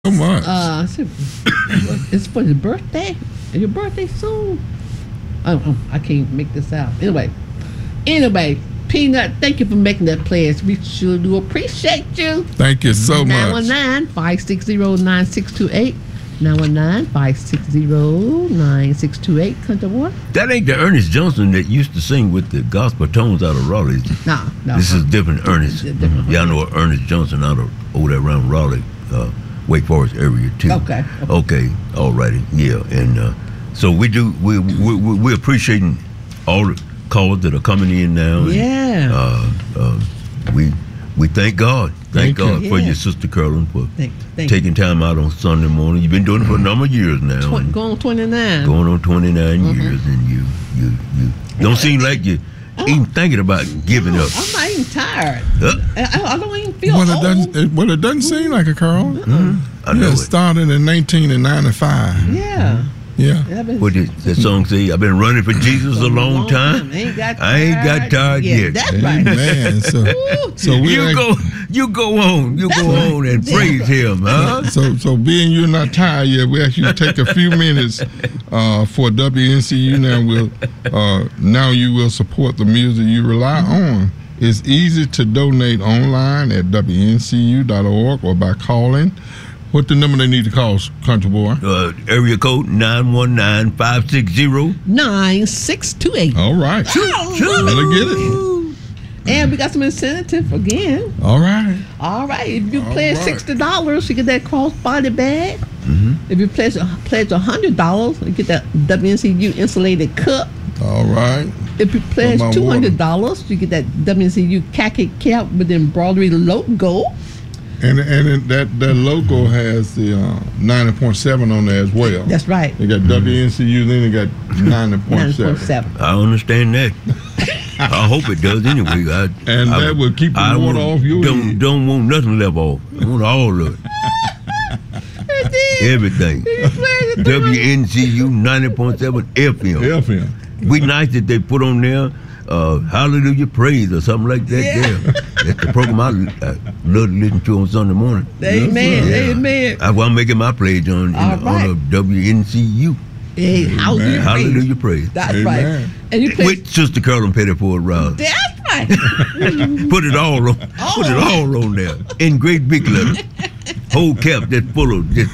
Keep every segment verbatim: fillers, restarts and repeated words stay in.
So much. Uh, it's for his birthday. Is your birthday soon? Oh, I can't make this out. Anyway, anyway, Peanut, thank you for making that pledge. We sure do appreciate you. Thank you so much. nine one nine, five six zero, nine six two eight. nine one nine, five six zero, nine six two eight. Country Boy. That ain't the Ernest Johnson that used to sing with the gospel tones out of Raleigh. No, no. This is different Ernest. Different. Y'all know Ernest Johnson out of over there around Raleigh, uh, Wake Forest area too. Okay. Okay. Okay. All righty. Yeah. And uh, so we do. We we we we're appreciating all the calls that are coming in now. And, Yeah. Uh, uh, we we thank God. Thank, Thank you. God for Yeah. your sister Carolyn for Thank, thank taking time out on Sunday morning. You've been doing it for a number of years now. you. and Tw- going twenty-nine. Going on twenty-nine Mhm. years, and you you you don't seem like you even thinking about giving No, up. I'm not even tired. Uh, I, I don't even feel Well, it old. doesn't. It, well, it doesn't seem like a Carl. I know Yeah, it it. started in nineteen ninety-five. Yeah. Yeah. I've been- What did that song say? I've been running for Jesus a long time. Ain't got I ain't got tired yeah, yet. That's right. Man, so Ooh. so we You ain't- go, you go on, you That's go right. on and That's praise right. Him, huh? So, so being you're not tired yet, we ask you to take a few minutes uh, for W N C U. Now will uh, now you will support the music you rely on. It's easy to donate online at W N C U dot org or by calling. What the number they need to call, Country Boy? Uh, area code nine one nine, five six zero. Nine six two eight. All right, sure. better get it. And we got some incentive again. All right. All right, if you All pledge right. sixty dollars, you get that crossbody bag. Mm-hmm. If you pledge pledge a hundred dollars, you get that W N C U insulated cup. All right. If you pledge my two hundred dollars, you get that W N C U khaki cap with the embroidery logo. And and it, that that logo has the uh, ninety point seven on there as well. That's right. They got W N C U, then they got ninety point Nine seven. point seven. I understand that. I hope it does anyway. I, And I, that will keep the I water want- off your don't, head. Don't want nothing left off. I want all of it. Everything. W N C U ninety point seven F M. F M. We nice that they put on there uh, Hallelujah Praise or something like that. Yeah. There. That's the program I, I love to listen to on Sunday morning. Amen. Yeah. Amen. That's why I'm making my pledge on, in All the right. honor of W N C U. Hey, hallelujah. praise. Hallelujah Praise. That's Amen. right. And you pledge. With Sister Carolyn Pettiford Rouse. That's right. Put it all on. Put it all on there in great big letters. Whole cap that's full of just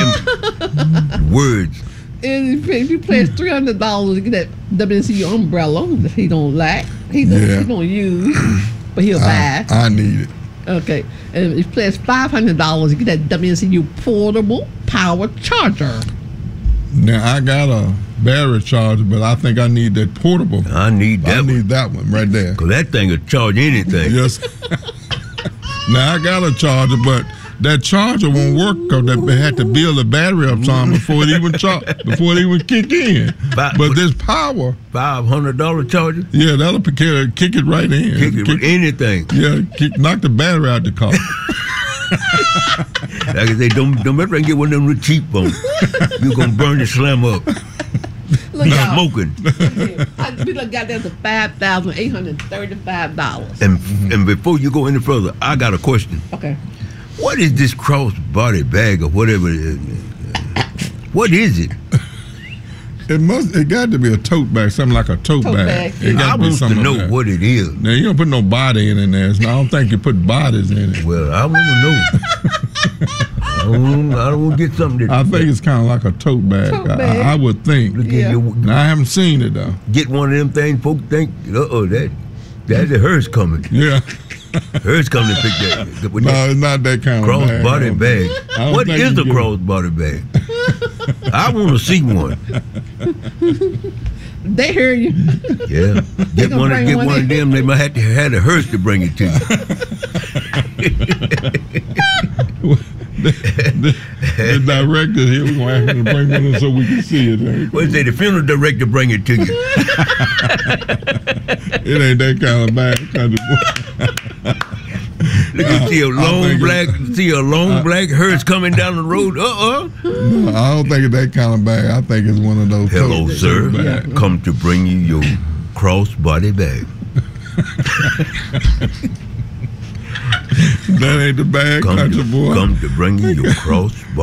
em- words. And if you pledge three hundred dollars, you get that W N C U umbrella that he don't like. He don't, Yeah. he don't use, but he'll I, buy. I need it. Okay. And if you pledge five hundred dollars, you get that W N C U portable power charger. Now I got a battery charger, but I think I need that portable. I need I that one. need that one right there. Because that thing will charge anything. Yes. Now I got a charger, but that charger won't work because they had to build the battery up some before it even char- before it even kick in. But- But this power, five hundred dollars charger? yeah, that'll kick it, kick it right in. Kick it with anything. Yeah, kick, knock the battery out the car. Like I say, don't, don't ever get one of them little cheap ones. You're going to burn the slam up. Look, Not y'all. smoking. I, we done got that for five thousand eight hundred thirty-five dollars. And, and before you go any further, I got a question. Okay. What is this cross-body bag or whatever it is? What is it? It must. It got to be a tote bag, something like a tote, Tote bag. bag, It yeah. got I to be want to something know like that. what it is. Now you don't put no body in there. So I don't think you put bodies in it. Well, I want to know. I don't, I don't want to get something that I think it's kind of like a tote bag. Tote I- bag. I, I would think. Look at Yeah. you, Now, I haven't seen it though. get one of them things. Folks think, uh oh, that that's the hers coming. Yeah. Hers coming to pick that. With No, that it's not that kind of cross-body bag. bag. I don't What think is you a get- cross-body bag? I want to see one. They hear you. Yeah, get gonna one. bring Get one one in. of them. They might have to have a hearse to bring it to you. the, the, the director here, we're going to ask him to bring one in so we can see it. Right? What say the funeral director bring it to you? It ain't that kind of bag. Kind of Look, you see a long think black, it's- see a long black hearse coming down the road. Uh uh no, I don't think it's that kind of bag. I think it's one of those. Hello, tote- sir. tote bags. Come to bring you your cross-body bag. That ain't the bad Come country to, boy. come to bring you your cross.